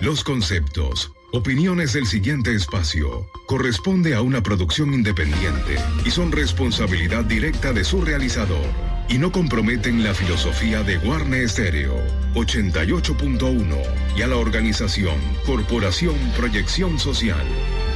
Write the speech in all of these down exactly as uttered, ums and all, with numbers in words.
Los conceptos, opiniones del siguiente espacio corresponde a una producción independiente y son responsabilidad directa de su realizador y no comprometen la filosofía de Guarne Estéreo ochenta y ocho punto uno y a la organización Corporación Proyección Social.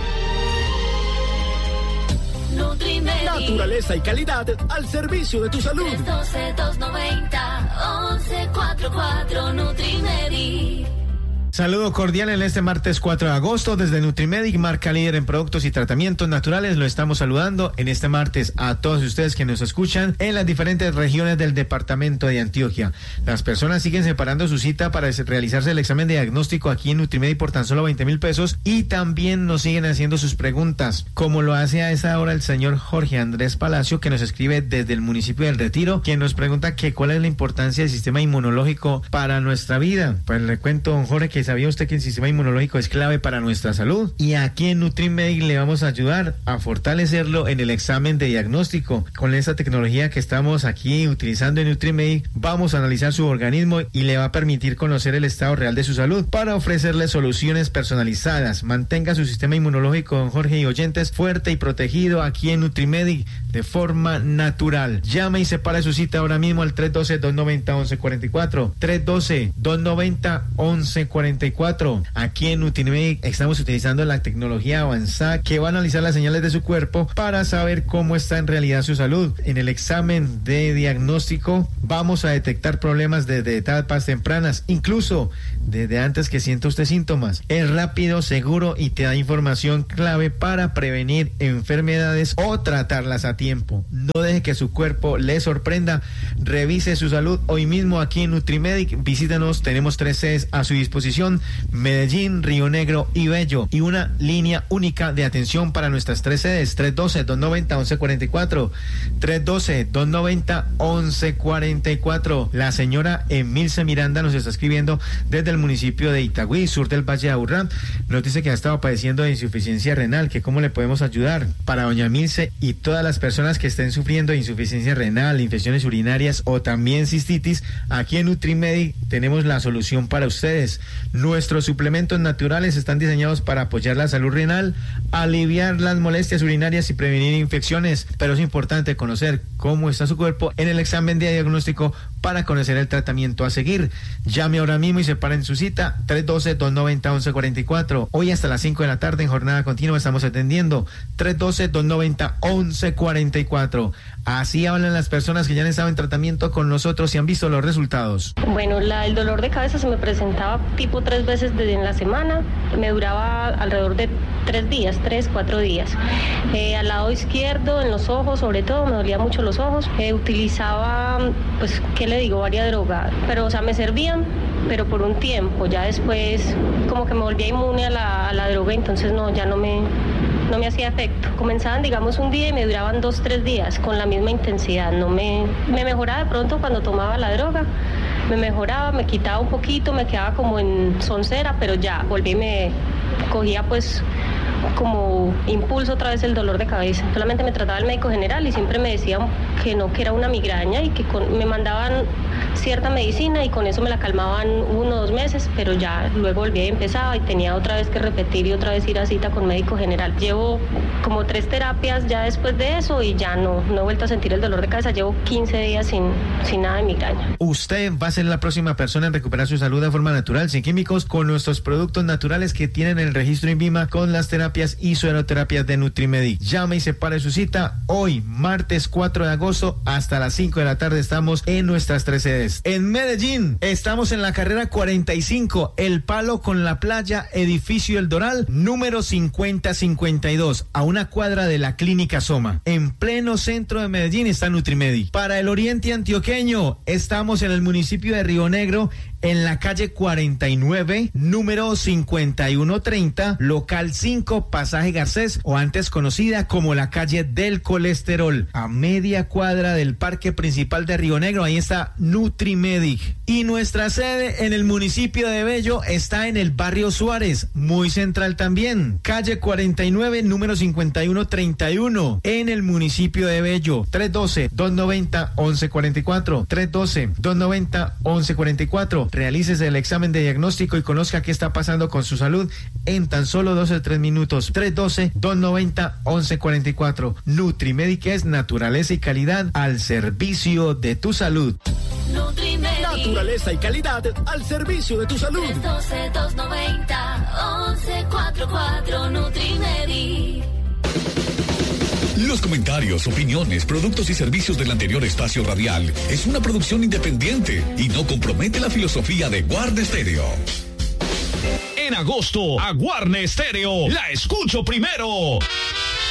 Naturaleza y calidad al servicio de tu salud. tres uno dos, dos nueve cero, once cuarenta y cuatro Nutrimedi. Saludo cordial en este martes cuatro de agosto desde Nutrimedic, marca líder en productos y tratamientos naturales. Lo estamos saludando en este martes a todos ustedes que nos escuchan en las diferentes regiones del departamento de Antioquia. Las personas siguen separando su cita para realizarse el examen de diagnóstico aquí en Nutrimedic por tan solo veinte mil pesos y también nos siguen haciendo sus preguntas, como lo hace a esa hora el señor Jorge Andrés Palacio, que nos escribe desde el municipio del Retiro, quien nos pregunta que cuál es la importancia del sistema inmunológico para nuestra vida. Pues le cuento, don Jorge, que ¿sabía usted que el sistema inmunológico es clave para nuestra salud? Y aquí en Nutrimedic le vamos a ayudar a fortalecerlo en el examen de diagnóstico. Con esta tecnología que estamos aquí utilizando en Nutrimedic, vamos a analizar su organismo y le va a permitir conocer el estado real de su salud para ofrecerle soluciones personalizadas. Mantenga su sistema inmunológico, don Jorge y oyentes, fuerte y protegido aquí en Nutrimedic de forma natural. Llame y separe su cita ahora mismo al tres uno dos, dos nueve cero, once cuarenta y cuatro. tres uno dos, dos nueve cero, once cuarenta y cuatro. Aquí en Nutrimedic estamos utilizando la tecnología avanzada que va a analizar las señales de su cuerpo para saber cómo está en realidad su salud. En el examen de diagnóstico vamos a detectar problemas desde etapas tempranas, incluso desde antes que sienta usted síntomas. Es rápido, seguro y te da información clave para prevenir enfermedades o tratarlas a tiempo. No deje que su cuerpo le sorprenda. Revise su salud hoy mismo aquí en Nutrimedic. Visítenos, tenemos tres sedes a su disposición: Medellín, Río Negro y Bello, y una línea única de atención para nuestras tres sedes: tres uno dos, dos nueve cero, once cuarenta y cuatro, tres uno dos, dos nueve cero, once cuarenta y cuatro. La señora Emilce Miranda nos está escribiendo desde el municipio de Itagüí, sur del Valle de Aburrá. Nos dice que ha estado padeciendo de insuficiencia renal, que cómo le podemos ayudar. Para doña Emilce y todas las personas que estén sufriendo de insuficiencia renal, infecciones urinarias o también cistitis, aquí en Nutrimedic tenemos la solución para ustedes. Nuestros suplementos naturales están diseñados para apoyar la salud renal, aliviar las molestias urinarias y prevenir infecciones, pero es importante conocer cómo está su cuerpo en el examen de diagnóstico para conocer el tratamiento a seguir. Llame ahora mismo y separen su cita: tres uno dos, dos nueve cero, once cuarenta y cuatro. Hoy hasta las cinco de la tarde en jornada continua estamos atendiendo. tres uno dos, dos nueve cero, once cuarenta y cuatro. Así hablan las personas que ya han estado en tratamiento con nosotros y han visto los resultados. Bueno, la, el dolor de cabeza se me presentaba tipo tres veces de, en la semana. Me duraba alrededor de tres días, tres, cuatro días. Eh, al lado izquierdo, en los ojos, sobre todo, me dolía mucho los ojos. Eh, utilizaba, pues, ¿qué le digo? Varias drogas. Pero, o sea, me servían, pero por un tiempo. Ya después, como que me volvía inmune a la, a la droga, entonces no, ya no me... no me hacía efecto. Comenzaban, digamos, un día y me duraban dos, tres días con la misma intensidad. No me, me mejoraba de pronto cuando tomaba la droga, me mejoraba, me quitaba un poquito, me quedaba como en soncera, pero ya volví y me cogía pues como impulso otra vez el dolor de cabeza. Solamente me trataba el médico general y siempre me decían que no, que era una migraña y que con, me mandaban cierta medicina y con eso me la calmaban uno o dos meses, pero ya luego volví y empezaba y tenía otra vez que repetir y otra vez ir a cita con médico general. Llevo como tres terapias ya después de eso y ya no, no he vuelto a sentir el dolor de cabeza. Llevo quince días sin, sin nada de migraña. Usted va a ser la próxima persona en recuperar su salud de forma natural, sin químicos, con nuestros productos naturales que tienen el registro INVIMA con las terapias y sueroterapias de Nutrimedic. Llame y separe su cita hoy, martes cuatro de agosto, hasta las cinco de la tarde. Estamos en nuestras tres sedes. En Medellín, estamos en la carrera cuarenta y cinco, El Palo con la Playa, edificio El Doral, número cincuenta cincuenta y dos, a una cuadra de la Clínica Soma. En pleno centro de Medellín está Nutrimedic. Para el oriente antioqueño, estamos en el municipio de Río Negro, en la calle cuarenta y nueve, número cincuenta y uno treinta, local cinco, pasaje Garcés, o antes conocida como la calle del colesterol, a media cuadra del parque principal de Río Negro. Ahí está Nutrimedic. Y nuestra sede en el municipio de Bello está en el barrio Suárez, muy central también, calle cuarenta y nueve, número cincuenta y uno treinta y uno, en el municipio de Bello. Tres uno dos, dos nueve cero, once cuarenta y cuatro, tres uno dos, dos nueve cero, once cuarenta y cuatro. cuatro. Realícese el examen de diagnóstico y conozca qué está pasando con su salud en tan solo doce o tres minutos. tres uno dos, dos nueve cero, once cuarenta y cuatro. Nutrimedic es naturaleza y calidad al servicio de tu salud. Nutrimedic. Naturaleza y calidad al servicio de tu salud. tres uno dos, dos nueve cero, once cuarenta y cuatro. Nutrimedic. Los comentarios, opiniones, productos y servicios del anterior espacio radial es una producción independiente y no compromete la filosofía de Guarda Estéreo. En agosto, a Guarne Estéreo la escucho primero.